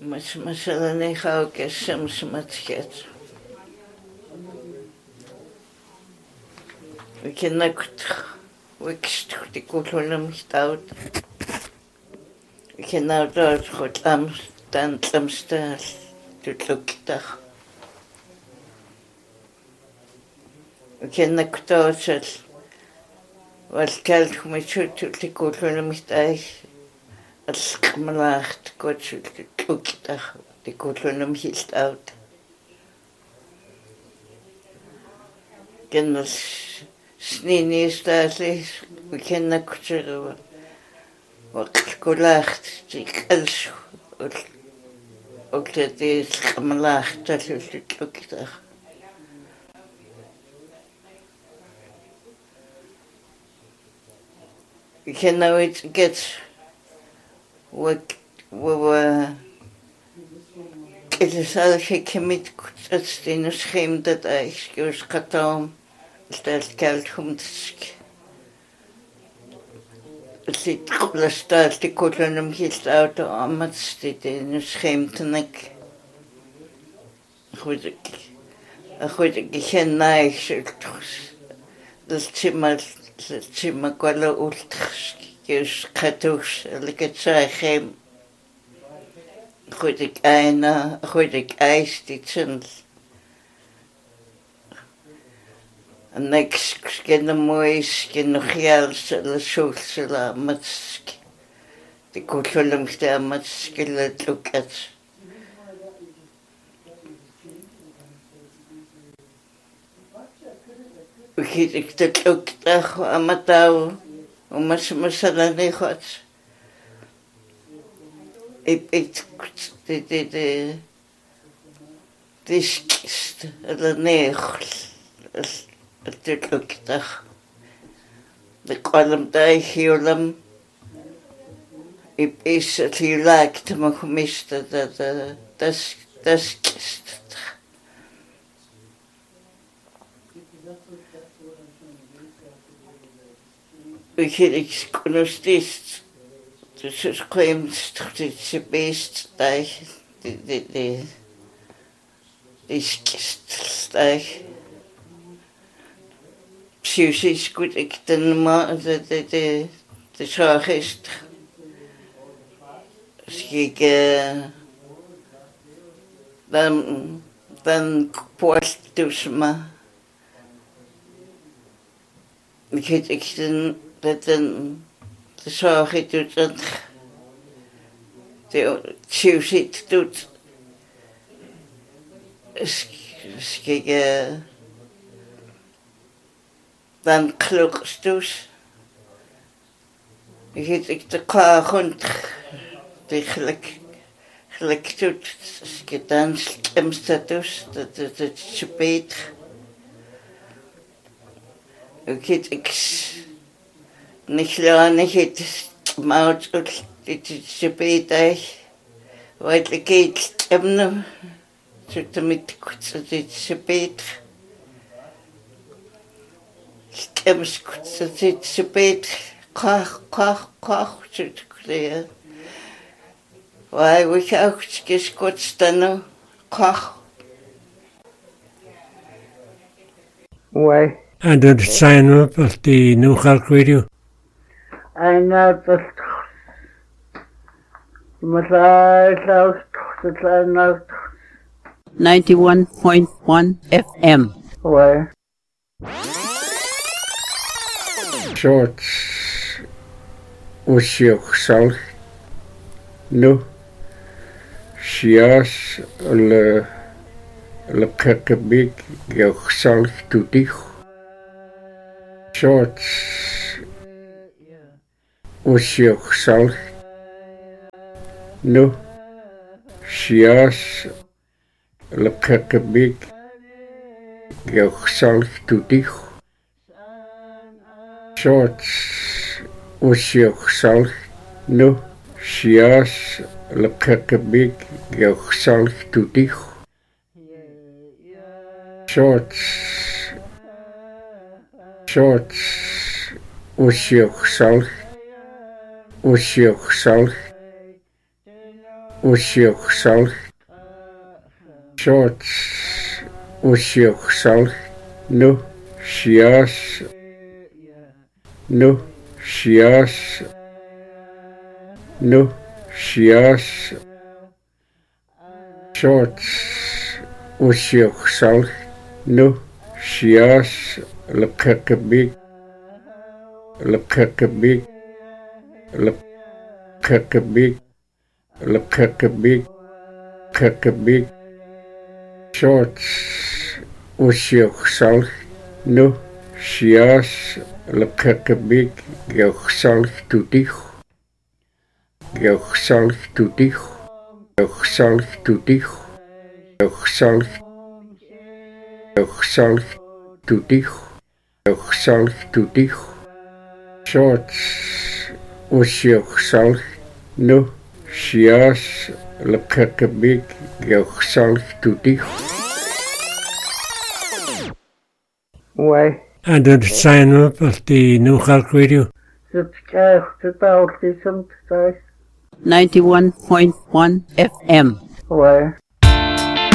مثلا نخاو كالشمس متكت وكنا كنت وكشت تقولوا لهم يتعود وكنا دور خد أمس تانت أمستال تتلوكتاخ وكنا كنت أوصل والكالك مشوت تقولوا لهم يتعود السقملاخت كوتش تتلوكتاخ تقولوا لهم يتعود كنا سنين يستاهل وكنا كتير وقت كلاخت تيكالش وقت تيسقملاخت تتلوكتاخ كنا ويتقت كل سال كميت كتستين سخيم دايش كوش قطعهم الكالتهم تسك اللي تقول استال تقول لهم هيلت اوتو اما تستين سخيم تنك اخوذك كان نايش التيما قولا قلتخش كيوش قطوش اللي كتساي خيم أخوذك أنا أخوذك أيستي تسنل نكس كنا مويس كنا خيال سلسول سلا متسك تقول لهم كتا متسك لا تلوكات وكيدك تتلوكتاخ أما تاو ومثلا نيخوات تشكست النيخل التلوكتاخ القلم دايخي ولم إيش تيلاك تمخمشت تشكست وكيدك كنوستيست dus kwam ze beest stijg die stijg psychisch goed ik de zorg is als ik dan post dus maar ik weet ik dat een de zorg doet dat de psychisch doet als ik dan gelukkig dus ik de klaar rond die gelijk doet als ik dan slimste dus dat het zo beter ik niet lang niet maar dit is zo beter want ik eet hem zit met goed dit is zo beter Stems zit ze beter kach zit kleur. Wij we ook skot staan kach. Why? And then sign up at the New York Radio. I know that the 91.1 FM. Why? Shorts وشيخ نو شياس الكاكبيك يخسال توديخ شورتس وشيخ نو شياس الكاكبيك يخسال توديخ شورتس وشيخ نو شياس الكاكبيك يخسال توديخ شورتس وشيخ usiuksal shorts usiuksal nu shias nu shias nu shias shorts usiuksal nu shias lekakabik lekakabik lekakabik lekakabik kakabik shorts usiuksal nu shias lekakabik yoksal tutich yoksal tutich yoksal tutich yoksal yoksal tutich yoksal tutich shorts usiuksal nu shias lekakabik yoksal tutich Why? And the sign up of the New York Radio. Subscribe to the 91.1 FM. Why?